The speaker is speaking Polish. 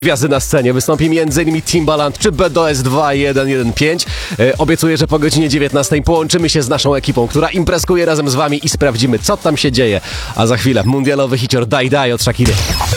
Gwiazdy na scenie. Wystąpi m.in. Timbaland czy BDS 2115. Obiecuję, że po godzinie 19 połączymy się z naszą ekipą, która imprezkuje razem z wami i sprawdzimy, co tam się dzieje. A za chwilę mundialowy hicior Die Die od Shakiry.